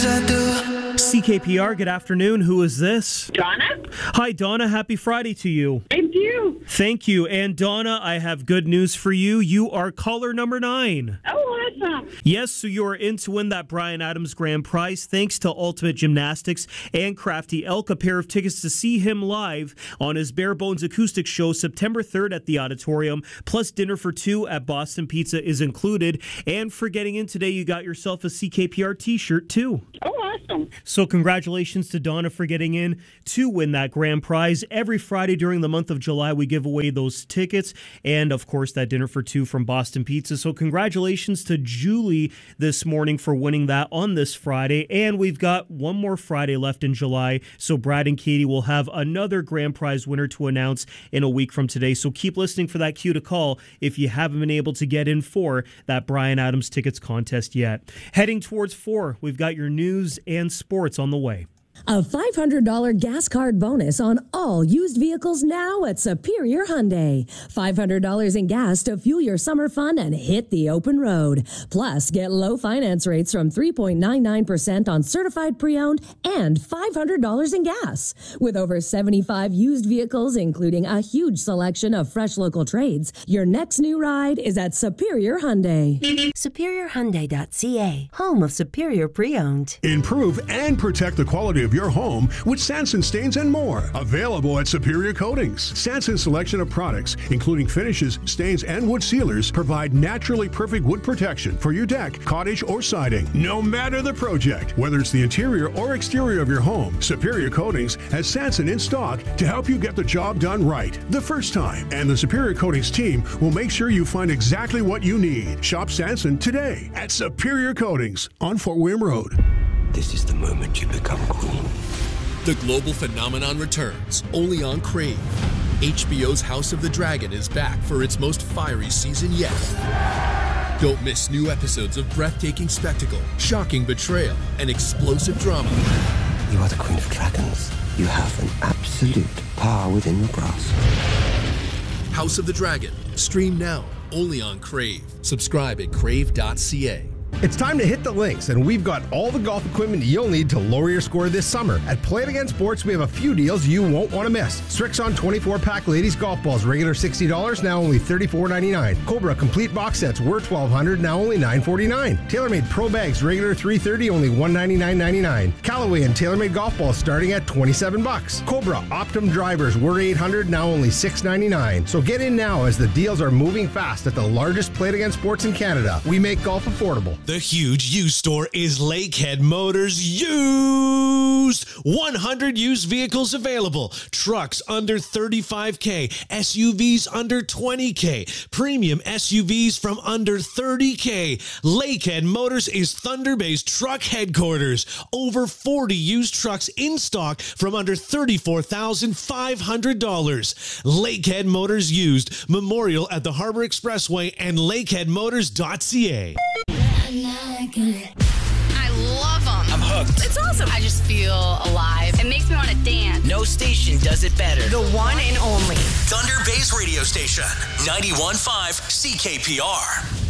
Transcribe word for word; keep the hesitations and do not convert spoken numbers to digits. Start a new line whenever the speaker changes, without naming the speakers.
as I do.
C K P R, good afternoon. Who is this?
Donna?
Hi, Donna. Happy Friday to you.
Thank you.
Thank you. And Donna, I have good news for you. You are caller number nine.
Oh, awesome.
Yes, so you are in to win that Bryan Adams Grand Prize thanks to Ultimate Gymnastics and Crafty Elk, a pair of tickets to see him live on his Bare Bones Acoustic Show September third at the Auditorium, plus dinner for two at Boston Pizza is included. And for getting in today, you got yourself a C K P R t-shirt too.
Oh, awesome.
So congratulations to Donna for getting in to win that grand prize. Every Friday during the month of July, we give away those tickets and, of course, that dinner for two from Boston Pizza. So congratulations to Julie this morning for winning that on this Friday. And we've got one more Friday left in July. So Brad and Katie will have another grand prize winner to announce in a week from today. So keep listening for that cue to call if you haven't been able to get in for that Bryan Adams tickets contest yet. Heading towards four, we've got your news and sports on the way.
A five hundred dollars gas card bonus on all used vehicles now at Superior Hyundai. five hundred dollars in gas to fuel your summer fun and hit the open road. Plus, get low finance rates from three point nine nine percent on certified pre-owned and five hundred dollars in gas. With over seventy-five used vehicles, including a huge selection of fresh local trades, your next new ride is at Superior Hyundai.
Superior Hyundai dot C A, home of Superior Pre-Owned.
Improve and protect the quality of your home with Sanson stains and more. Available at Superior Coatings. Sanson's selection of products, including finishes, stains, and wood sealers, provide naturally perfect wood protection for your deck, cottage, or siding. No matter the project, whether it's the interior or exterior of your home, Superior Coatings has Sanson in stock to help you get the job done right the first time. And the Superior Coatings team will make sure you find exactly what you need. Shop Sanson today at Superior Coatings on Fort William Road.
This is the moment you become queen.
The global phenomenon returns, only on Crave. H B O's House of the Dragon is back for its most fiery season yet. Don't miss new episodes of breathtaking spectacle, shocking betrayal, and explosive drama.
You are the queen of dragons. You have an absolute power within your grasp.
House of the Dragon. Stream now, only on Crave. Subscribe at crave dot c a.
It's time to hit the links, and we've got all the golf equipment you'll need to lower your score this summer. At Play It Again Sports, we have a few deals you won't want to miss. Srixon twenty-four pack ladies golf balls, regular sixty dollars, now only thirty-four ninety-nine. Cobra complete box sets were twelve hundred dollars, now only nine forty-nine. TaylorMade Pro bags, regular three thirty, only one ninety-nine ninety-nine. Callaway and TaylorMade golf balls starting at twenty-seven bucks. Cobra Optum drivers were eight hundred dollars, now only six ninety-nine. So get in now as the deals are moving fast at the largest Play It Again Sports in Canada. We make golf affordable.
The huge used store is Lakehead Motors Used. one hundred used vehicles available. Trucks under thirty-five K, S U Vs under twenty K, premium S U Vs from under thirty K. Lakehead Motors is Thunder Bay's truck headquarters. Over forty used trucks in stock from under thirty-four thousand five hundred dollars. Lakehead Motors Used. Memorial at the Harbor Expressway and lakehead motors dot c a.
I love them.
I'm hooked.
It's awesome. I just feel alive. It makes me want to dance.
No station does it better.
The one and only
Thunder Bay's radio station, ninety-one point five C K P R.